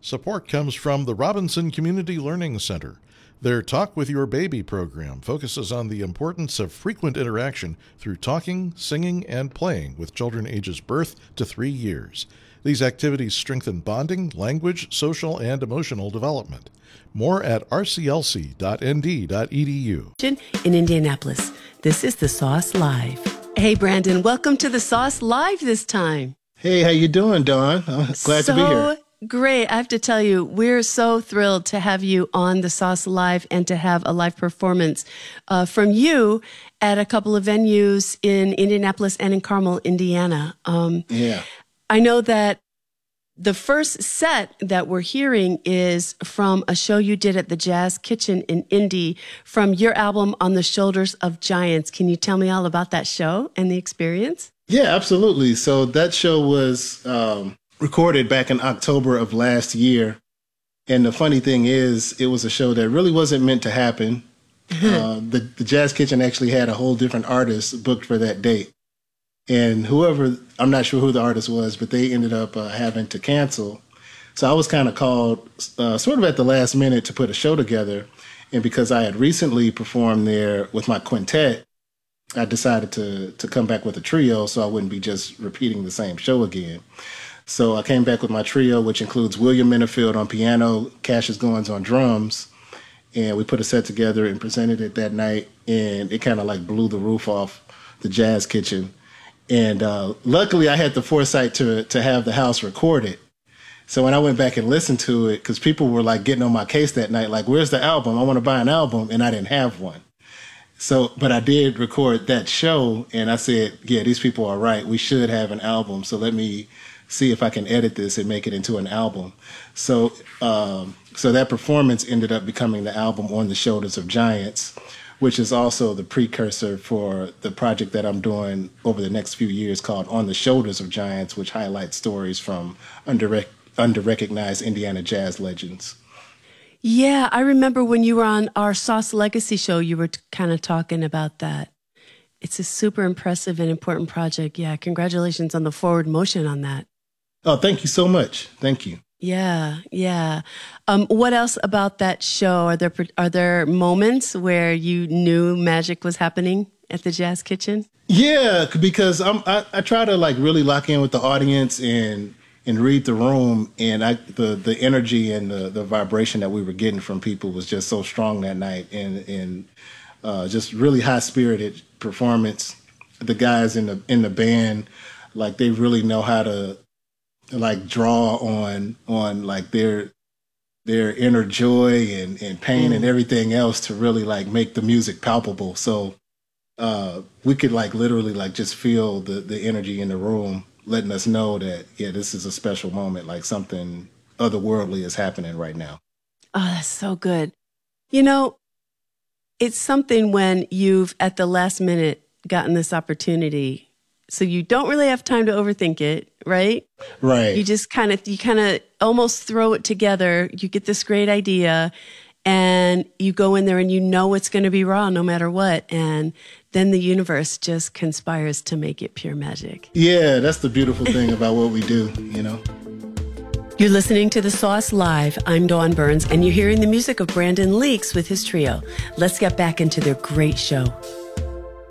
Support comes from the Robinson Community Learning Center. Their Talk with Your Baby program focuses on the importance of frequent interaction through talking, singing, and playing with children ages birth to 3 years. These activities strengthen bonding, language, social, and emotional development. More at rclc.nd.edu. In Indianapolis, this is The Sauce Live. Hey, Brandon, welcome to The Sauce Live this time. Hey, how you doing, Dawn? I'm glad to be here. Great. I have to tell you, we're so thrilled to have you on The Sauce Live and to have a live performance from you at a couple of venues in Indianapolis and in Carmel, Indiana. I know that the first set that we're hearing is from a show you did at the Jazz Kitchen in Indy from your album On the Shoulders of Giants. Can you tell me all about that show and the experience? Yeah, absolutely. So that show was recorded back in October of last year. And the funny thing is, it was a show that really wasn't meant to happen. The Jazz Kitchen actually had a whole different artist booked for that date. And I'm not sure who the artist was, but they ended up having to cancel. So I was kind of called sort of at the last minute to put a show together. And because I had recently performed there with my quintet, I decided to come back with a trio so I wouldn't be just repeating the same show again. So I came back with my trio, which includes William Minifield on piano, Cassius Goins on drums. And we put a set together and presented it that night. And it kind of like blew the roof off the Jazz Kitchen. And luckily, I had the foresight to have the house recorded. So when I went back and listened to it, because people were like getting on my case that night, like, where's the album? I want to buy an album. And I didn't have one. So, but I did record that show. And I said, yeah, these people are right. We should have an album. So let me see if I can edit this and make it into an album. So that performance ended up becoming the album On the Shoulders of Giants, which is also the precursor for the project that I'm doing over the next few years called On the Shoulders of Giants, which highlights stories from under-recognized Indiana jazz legends. Yeah, I remember when you were on our Sauce Legacy show, you were kind of talking about that. It's a super impressive and important project. Yeah, congratulations on the forward motion on that. Oh, thank you so much. Thank you. Yeah. What else about that show? Are there moments where you knew magic was happening at the Jazz Kitchen? Yeah, because I try to like really lock in with the audience and read the room, and the energy and the vibration that we were getting from people was just so strong that night, and just really high spirited performance. The guys in the band, like they really know how to like draw on like their inner joy and pain and everything else to really like make the music palpable. So we could like literally like just feel the energy in the room, letting us know that, yeah, this is a special moment, like something otherworldly is happening right now. Oh, that's so good. You know, it's something when you've at the last minute gotten this opportunity, so you don't really have time to overthink it, right? Right. You just kind of almost throw it together. You get this great idea and you go in there and you know it's going to be raw no matter what. And then the universe just conspires to make it pure magic. Yeah, that's the beautiful thing about what we do, you know? You're listening to The Sauce Live. I'm Dawn Burns, and you're hearing the music of Brandon Leaks with his trio. Let's get back into their great show.